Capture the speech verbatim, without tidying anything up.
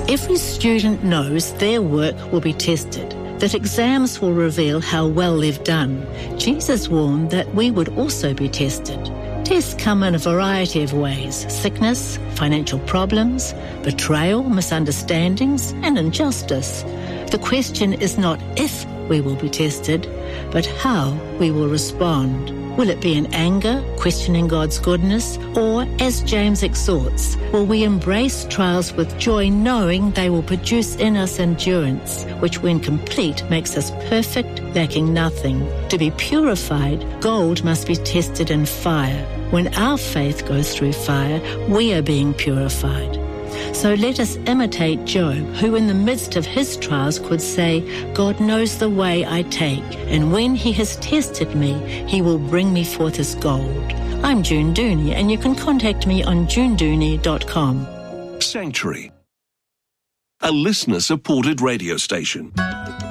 Every student knows their work will be tested, that exams will reveal how well they've done. Jesus warned that we would also be tested. Tests come in a variety of ways: sickness, financial problems, betrayal, misunderstandings, and injustice. The question is not if we will be tested, but how we will respond. Will it be in anger, questioning God's goodness, or, as James exhorts, will we embrace trials with joy, knowing they will produce in us endurance, which when complete makes us perfect, lacking nothing? To be purified, gold must be tested in fire. When our faith goes through fire, we are being purified. So let us imitate Job, who in the midst of his trials could say, God knows the way I take, and when he has tested me, he will bring me forth as gold. I'm June Dooney, and you can contact me on june dooney dot com. Sanctuary, a listener-supported radio station.